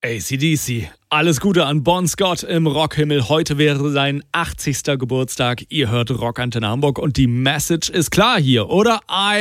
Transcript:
AC/DC. Alles Gute an Bon Scott im Rockhimmel. Heute wäre sein 80. Geburtstag. Ihr hört Rockantenne Hamburg und die Message ist klar hier, oder?